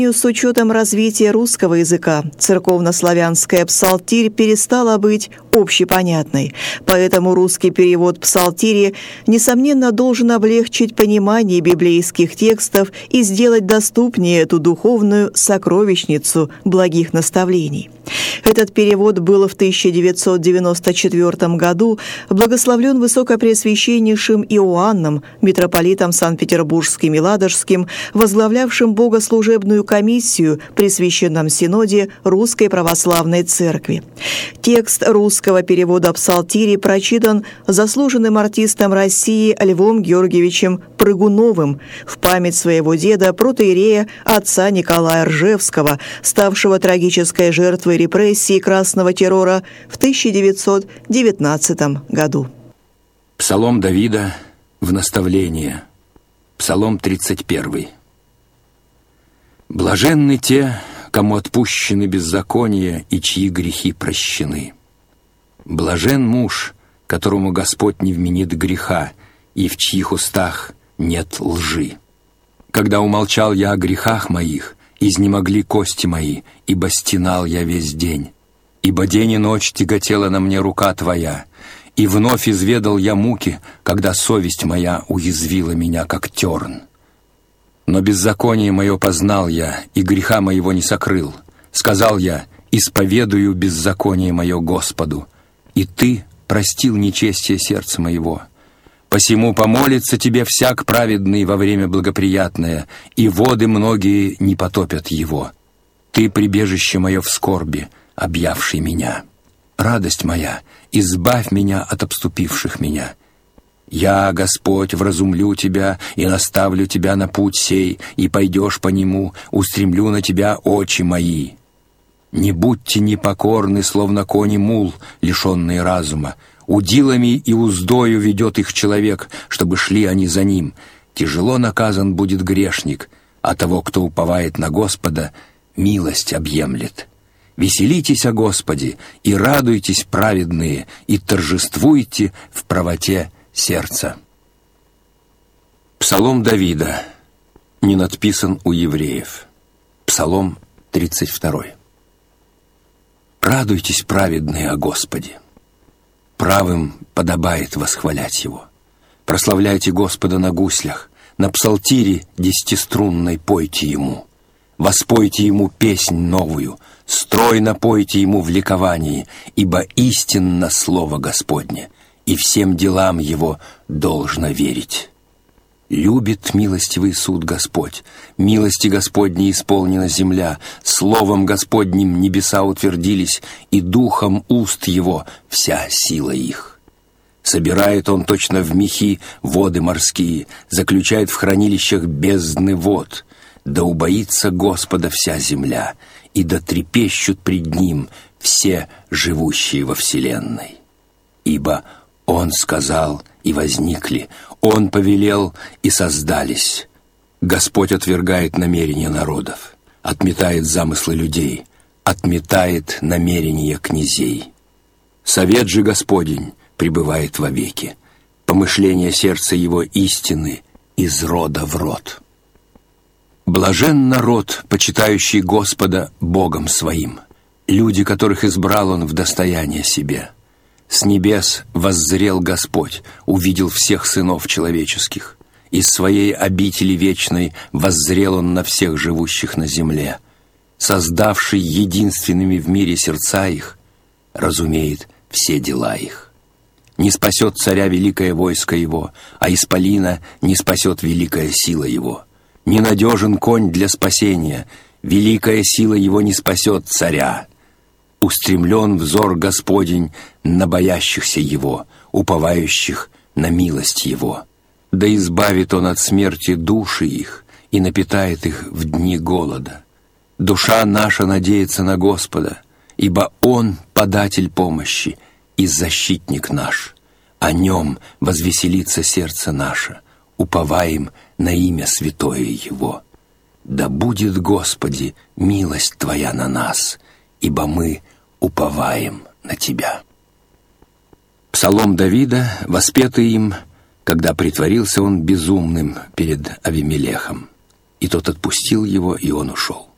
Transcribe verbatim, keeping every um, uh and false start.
С учетом развития русского языка, церковнославянская псалтирь перестала быть общепонятной, поэтому русский перевод псалтири, несомненно, должен облегчить понимание библейских текстов и сделать доступнее эту духовную сокровищницу благих наставлений. Этот перевод был в тысяча девятьсот девяносто четвёртом году благословлен высокопреосвященнейшим Иоанном, митрополитом Санкт-Петербургским и Ладожским, возглавлявшим богослужебную комиссию при Священном Синоде Русской Православной Церкви. Текст русского перевода псалтири прочитан заслуженным артистом России Львом Георгиевичем Прыгуновым в память своего деда протоиерея отца Николая Ржевского, ставшего трагической жертвой репрессий красного террора в тысяча девятьсот девятнадцатом году. Псалом Давида в наставление. Псалом тридцать первый. Блаженны те, кому отпущены беззакония и чьи грехи прощены. Блажен муж, которому Господь не вменит греха, и в чьих устах нет лжи. Когда умолчал я о грехах моих, изнемогли кости мои, ибо стенал я весь день. Ибо день и ночь тяготела на мне рука Твоя, и вновь изведал я муки, когда совесть моя уязвила меня, как терн. Но беззаконие мое познал я, и греха моего не сокрыл. Сказал я: исповедую беззаконие мое Господу, и Ты простил нечестие сердца моего. Посему помолится Тебе всяк праведный во время благоприятное, и воды многие не потопят его. Ты прибежище мое в скорби, объявший меня. Радость моя, избавь меня от обступивших меня. Я, Господь, вразумлю Тебя и наставлю Тебя на путь сей, и пойдешь по нему, устремлю на Тебя очи мои. Не будьте непокорны, словно кони мул, лишенные разума. Удилами и уздою ведет их человек, чтобы шли они за ним. Тяжело наказан будет грешник, а того, кто уповает на Господа, милость объемлет. Веселитесь о Господе, и радуйтесь, праведные, и торжествуйте в правоте сердца. Псалом Давида не надписан у евреев. Псалом тридцать второй. Радуйтесь, праведные, о Господе. Правым подобает восхвалять Его. Прославляйте Господа на гуслях, на псалтире десятиструнной пойте Ему. Воспойте Ему песнь новую, стройно пойте Ему в ликовании, ибо истинно слово Господне, и всем делам Его должно верить. Любит милостивый суд Господь, милости Господней исполнена земля, словом Господним небеса утвердились, и духом уст Его вся сила их. Собирает Он точно в мехи воды морские, заключает в хранилищах бездны вод. Да убоится Господа вся земля, и да трепещут пред Ним все живущие во вселенной. Ибо Он сказал, и возникли, Он повелел, и создались. Господь отвергает намерения народов, отметает замыслы людей, отметает намерения князей. Совет же Господень пребывает вовеки, помышления сердца Его истины из рода в род. Блажен народ, почитающий Господа Богом своим, люди, которых избрал Он в достояние себе. С небес воззрел Господь, увидел всех сынов человеческих. Из своей обители вечной воззрел Он на всех живущих на земле. Создавший единственными в мире сердца их, разумеет все дела их. Не спасет царя великое войско его, а исполина не спасет великая сила его. Ненадежен конь для спасения, великая сила его не спасет царя. Устремлен взор Господень на боящихся Его, уповающих на милость Его. Да избавит Он от смерти души их и напитает их в дни голода. Душа наша надеется на Господа, ибо Он податель помощи и защитник наш. О Нем возвеселится сердце наше, уповаем на имя святое Его. Да будет, Господи, милость Твоя на нас, ибо мы уповаем на Тебя. Псалом Давида, воспетый им, когда притворился он безумным перед Авимелехом, и тот отпустил его, и он ушел.